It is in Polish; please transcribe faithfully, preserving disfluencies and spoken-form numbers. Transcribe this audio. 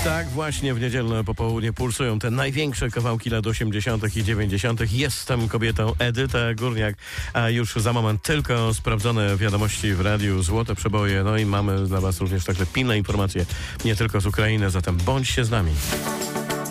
Tak, właśnie w niedzielne popołudnie pulsują te największe kawałki lat osiemdziesiątych i dziewięćdziesiątych. Jestem kobietą, Edyta Górniak, a już za moment tylko sprawdzone wiadomości w radiu, złote przeboje, no i mamy dla was również także pilne informacje, nie tylko z Ukrainy, zatem bądźcie z nami.